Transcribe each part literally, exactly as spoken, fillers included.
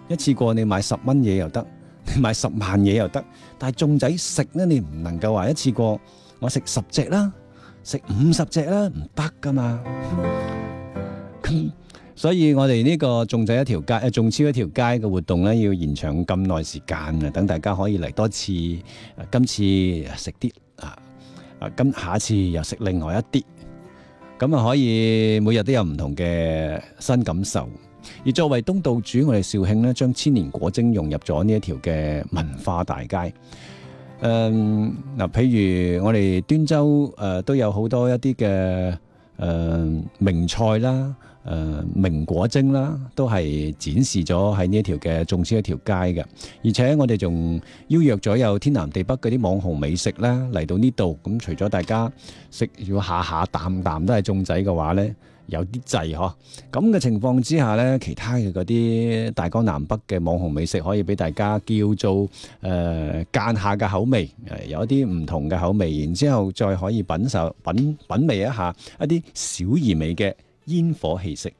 一次過你買十蚊嘢又得，你買十萬嘢又得，但係粽仔食咧，你唔能夠話一次過我食十隻啦，食五十隻啦，唔得噶嘛。咁所以我哋呢個粽仔一條街，誒粽超一條街嘅活動咧，要延長咁耐時間啊，等大家可以嚟多次，今次食啲啊，啊咁下次又食另外一啲，咁啊可以每日都有唔同嘅新感受。而作為東道主，我哋肇慶咧將千年果蒸融入咗呢一條嘅文化大街。誒、嗯、嗱，譬如我哋端州誒、呃、都有好多一啲嘅誒名菜啦，誒、呃、名果蒸啦，都係展示咗喺呢一條嘅粽超一條街嘅。而且我哋仲邀約咗有天南地北嗰啲網紅美食啦嚟到呢度。咁除咗大家食要下下啖啖都係粽仔嘅話咧，有啲滯嗬，咁嘅情況之下呢，其他嘅嗰啲大江南北嘅網紅美食可以俾大家叫做誒、呃、間下嘅口味，誒有一啲唔同嘅口味，然之後再可以品受品品味一下一啲小而美嘅煙火氣息。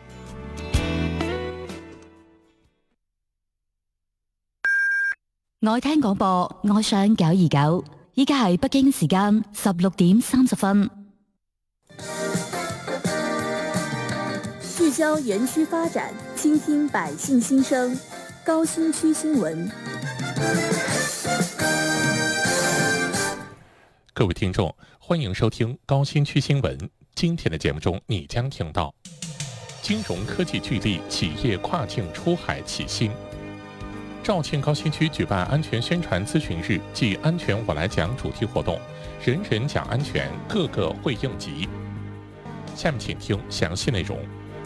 愛聽廣播，愛上九二九，依家係北京時間十六點三十分。 聚焦園區發展，傾聽百姓心聲。高新區新聞。 各位聽眾，歡迎收聽高新區新聞。今天的節目中，你將聽到金融科技聚力，企業跨境出海起薪。肇慶高新區舉辦安全宣傳諮詢日暨安全我來講主題活動，人人講安全，個個會應急。下面請聽詳細內容。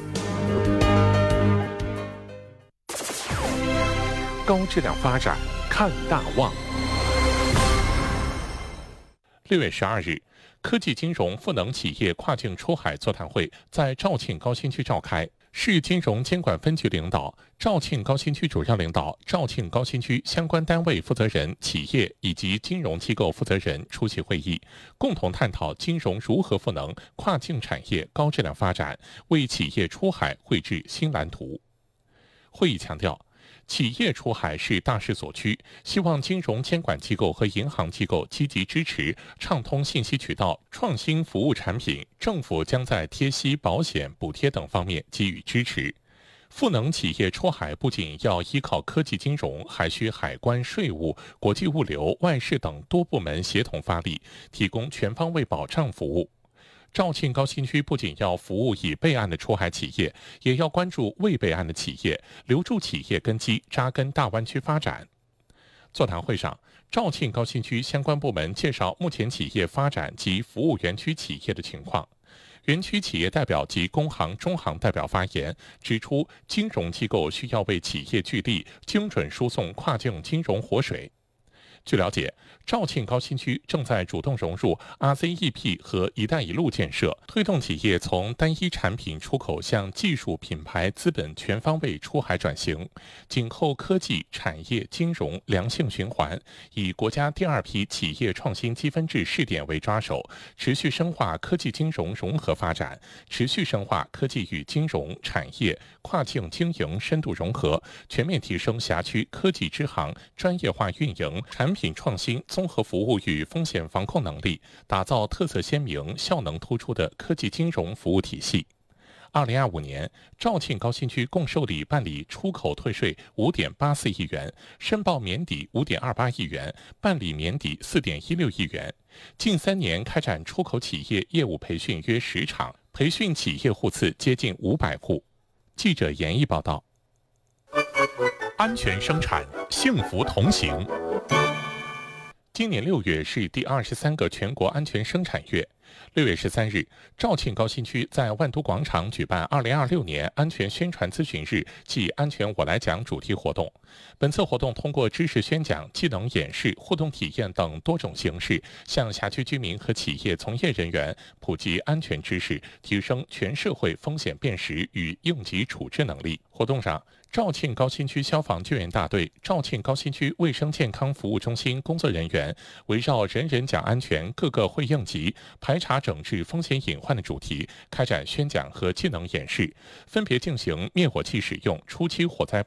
高質量發展，看大望。六月十二日，科技金融賦能企業跨境出海座談會在肇慶高新區召開。市金融監管分局領導、肇慶高新區主要領導、肇慶高新區相關單位負責人、企業以及金融機構負責人出席會議，共同探討金融如何賦能跨境產業高質量發展，為企業出海繪製新藍圖。會議強調，企業出海是大勢所趨，希望金融監管機構和銀行機構積極支持，暢通信息渠道、創新服務產品。政府將在貼息、保險、補貼等方面給予支持。賦能企業出海不僅要依靠科技金融，還需海關、稅務、國際物流、外事等多部門協同發力，提供全方位保障服務。肇慶高新區不僅要服務已備案的出海企業，也要關注未備案的企業，留住企業根基，扎根大灣區發展。座談會上，肇慶高新區相關部門介紹目前企業發展及服務園區企業的情況。園區企業代表及工行、中行代表發言，指出金融機構需要為企業聚力，精準輸送跨境金融活水。據了解，肇慶高新區正在主動融入 R C E P 和一帶一路建設，推動企業從單一產品出口向技術、品牌、資本全方位出海轉型。緊扣科技、產業、金融良性循環，以國家第二批企業創新積分制試點為抓手，持續深化科技金融融合發展，持續深化科技與金融、產業跨境經營深度融合，全面提升轄區科技支行專業化運營、產品創新綜合服務與風險防控能力，打造特色鮮明、效能突出的科技金融服務體系。二零二五年，肇慶高新區共受理辦理出口退稅五點八四億元，申報免抵五點二八億元，辦理免抵四點一六億元。近三年開展出口企業業務培訓約十場，培訓企業戶次接近五百戶。記者嚴毅報道。安全生產，幸福同行。今年六月是第二十三個全國安全生產月。六月十三日，肇慶高新區在萬都廣場舉辦二零二六年安全宣傳諮詢日暨安全我來講主題活動。本次活動通過知識宣講、技能演示、互動體驗等多種形式，向轄區居民和企業從業人員普及安全知識，提升全社會風險辨識與應急處置能力。活動上，肇慶高新區消防救援大隊、肇慶高新區衛生健康服務中心工作人員圍繞人人講安全，個個會應急，排查整治風險隱患的主題，開展宣講和技能演示，分別進行滅火器使用、初期火災